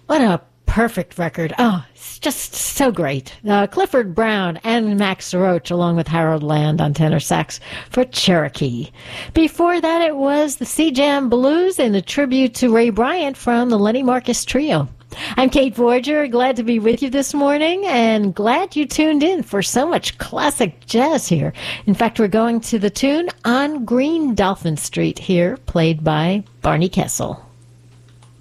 What a perfect record. Oh, it's just so great. Clifford Brown and Max Roach, along with Harold Land on tenor sax for Cherokee. Before that, it was the C-Jam Blues and a tribute to Ray Bryant from the Lenny Marcus Trio. I'm Kate Voyager, glad to be with you this morning, and glad you tuned in for so much classic jazz here. In fact, we're going to the tune On Green Dolphin Street here, played by Barney Kessel.